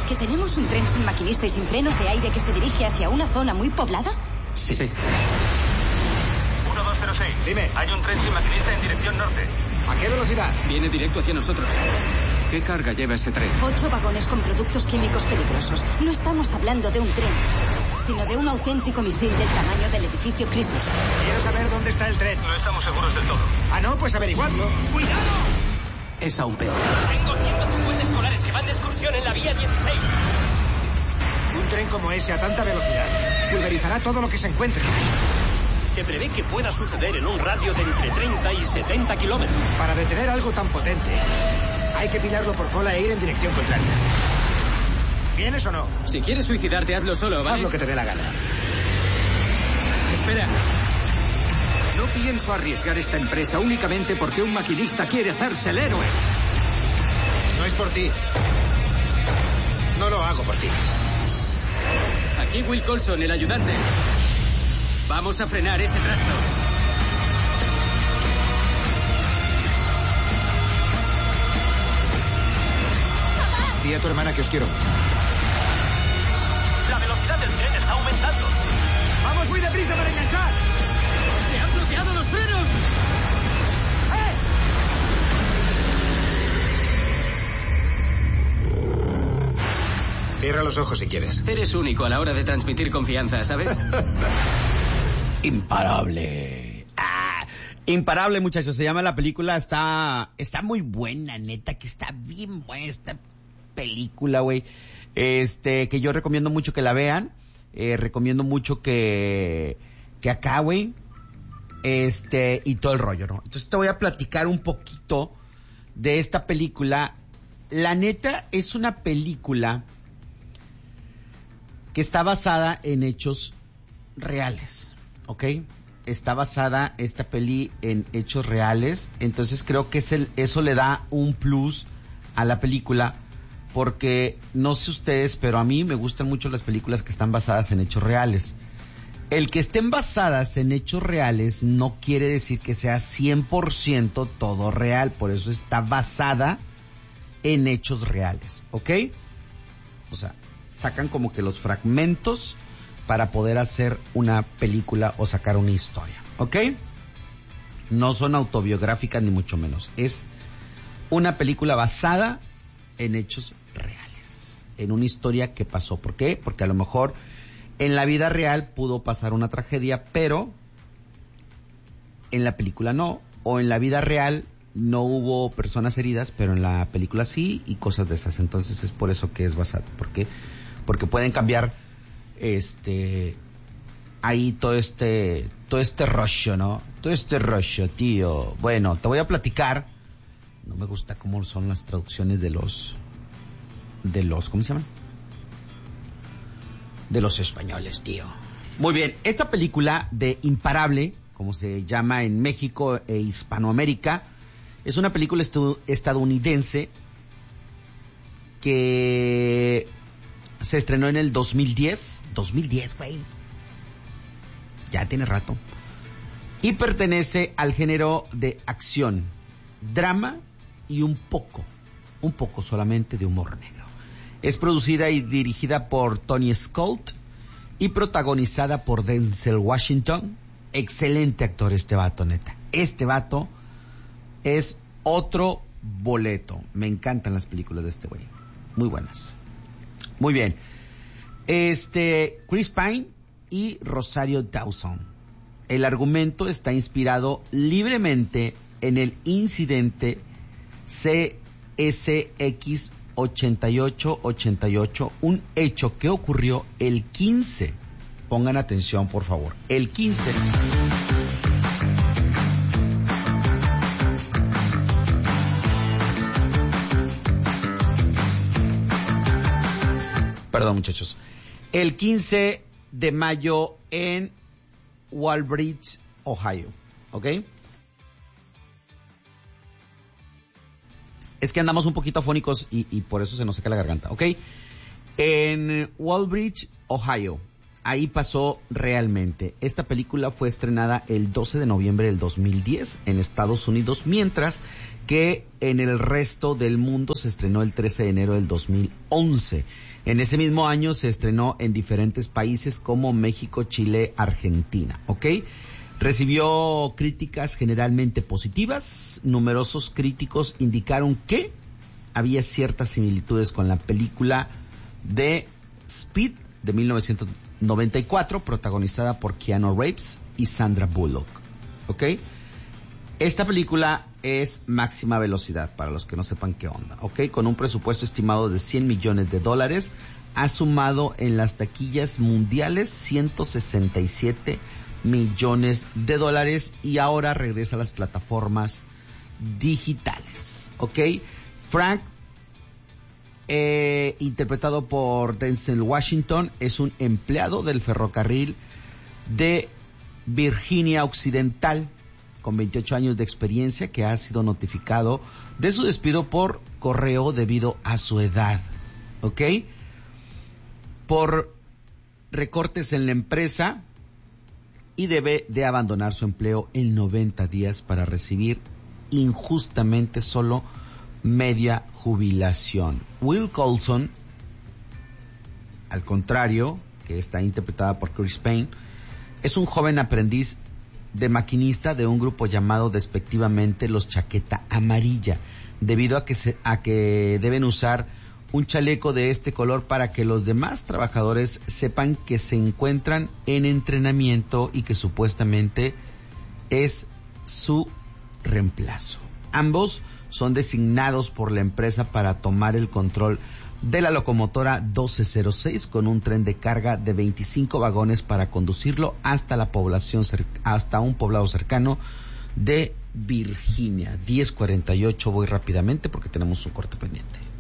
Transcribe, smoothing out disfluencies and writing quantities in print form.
¿Que tenemos un tren sin maquinista y sin frenos de aire que se dirige hacia una zona muy poblada? Sí. 1206. Dime. Hay un tren sin maquinista en dirección norte. ¿A qué velocidad? Viene directo hacia nosotros. ¿Qué carga lleva ese tren? 8 vagones con productos químicos peligrosos. No estamos hablando de un tren, sino de un auténtico misil del tamaño del edificio Chrysler. Quiero saber dónde está el tren. No estamos seguros del todo. Ah, no, pues averiguadlo. ¡Cuidado! Es aún peor. Tengo 150 escolares que van de excursión en la vía 16. Un tren como ese a tanta velocidad pulverizará todo lo que se encuentre. Se prevé que pueda suceder en un radio de entre 30 y 70 kilómetros. Para detener algo tan potente, hay que pillarlo por cola e ir en dirección contraria. ¿Vienes o no? Si quieres suicidarte, hazlo solo, ¿vale? Haz lo que te dé la gana. Espera. No pienso arriesgar esta empresa únicamente porque un maquinista quiere hacerse el héroe. No es por ti. No lo hago por ti. Aquí Will Colson, el ayudante. Vamos a frenar ese trasto. Di a tu hermana que os quiero mucho. La velocidad del tren está aumentando. ¡Vamos muy deprisa para enganchar! ¡Se han bloqueado los frenos! Cierra los ojos si quieres. Eres único a la hora de transmitir confianza, ¿sabes? Imparable. Imparable, muchachos. Se llama la película. Está muy buena, neta, que está bien buena esta película, güey. Que yo recomiendo mucho que la vean. Recomiendo mucho que acá, güey. Y todo el rollo, ¿no? Entonces te voy a platicar un poquito de esta película. La neta es una película que está basada en hechos reales, ¿ok? Está basada esta peli en hechos reales, entonces creo que eso le da un plus a la película, porque no sé ustedes, pero a mí me gustan mucho las películas que están basadas en hechos reales. El que estén basadas en hechos reales no quiere decir que sea 100% todo real, por eso está basada en hechos reales, ¿ok? O sea, sacan como que los fragmentos para poder hacer una película o sacar una historia, ¿ok? No son autobiográficas ni mucho menos. Es una película basada en hechos reales, en una historia que pasó. ¿Por qué? Porque a lo mejor en la vida real pudo pasar una tragedia, pero en la película no. O en la vida real no hubo personas heridas, pero en la película sí, y cosas de esas. Entonces es por eso que es basado. ¿Por qué? Porque pueden cambiar ahí todo este rollo, ¿no? Todo este rollo, tío. Bueno, te voy a platicar. No me gusta cómo son las traducciones de los ¿cómo se llaman? De los españoles, tío. Muy bien, esta película de Imparable, como se llama en México e Hispanoamérica, es una película estadounidense que se estrenó en el 2010. 2010, güey. Ya tiene rato. Y pertenece al género de acción, drama y un poco solamente de humor negro. Es producida y dirigida por Tony Scott y protagonizada por Denzel Washington. Excelente actor este vato, neta. Este vato es otro boleto. Me encantan las películas de este güey. Muy buenas. Muy bien. Chris Pine y Rosario Dawson. El argumento está inspirado libremente en el incidente CSX 8888, un hecho que ocurrió el 15. Pongan atención, por favor. El 15. Perdón, muchachos. El 15 de mayo en Walbridge, Ohio. ¿Ok? Es que andamos un poquito afónicos y por eso se nos seca la garganta. ¿Ok? En Walbridge, Ohio. ahí pasó realmente. Esta película fue estrenada el 12 de noviembre del 2010 en Estados Unidos, mientras que en el resto del mundo se estrenó el 13 de enero del 2011. En ese mismo año se estrenó en diferentes países como México, Chile, Argentina, ¿ok? Recibió críticas generalmente positivas. Numerosos críticos indicaron que había ciertas similitudes con la película de Speed de 1994, protagonizada por Keanu Reeves y Sandra Bullock, ¿ok? Esta película es Máxima Velocidad, para los que no sepan qué onda, ¿ok? Con un presupuesto estimado de $100 millones, ha sumado en las taquillas mundiales $167 millones y ahora regresa a las plataformas digitales, ¿ok? Frank, interpretado por Denzel Washington, es un empleado del ferrocarril de Virginia Occidental con 28 años de experiencia que ha sido notificado de su despido por correo debido a su edad, ¿ok? Por recortes en la empresa, y debe de abandonar su empleo en 90 días para recibir injustamente solo media jubilación. Will Coulson, al contrario, que está interpretada por Chris Pine, es un joven aprendiz de maquinista de un grupo llamado despectivamente los Chaqueta Amarilla, debido a que deben usar un chaleco de este color para que los demás trabajadores sepan que se encuentran en entrenamiento y que supuestamente es su reemplazo. Ambos son designados por la empresa para tomar el control de la locomotora 1206 con un tren de carga de 25 vagones para conducirlo hasta hasta un poblado cercano de Virginia. 10:48, voy rápidamente porque tenemos un corte pendiente.